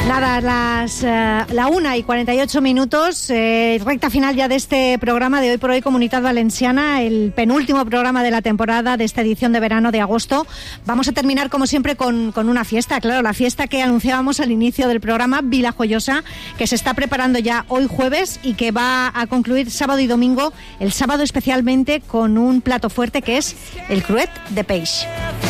Nada, la 1:48, recta final ya de este programa de Hoy por Hoy Comunitat Valenciana, el penúltimo programa de la temporada de esta edición de verano de agosto. Vamos a terminar como siempre con una fiesta, claro, la fiesta que anunciábamos al inicio del programa, Vila Joiosa, que se está preparando ya hoy jueves y que va a concluir sábado y domingo, el sábado especialmente con un plato fuerte que es el cruet de peix.